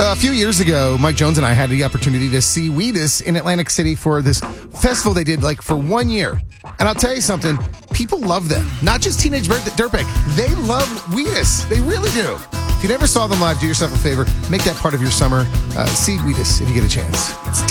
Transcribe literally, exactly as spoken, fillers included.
A few years ago, Mike Jones and I had the opportunity to see Wheatus in Atlantic City for this festival they did like for one year. And I'll tell you something, people love them. Not just Teenage Dirtbag. They love Wheatus. They really do. If you never saw them live, do yourself a favor. Make that part of your summer. Uh, see Wheatus if you get a chance. It's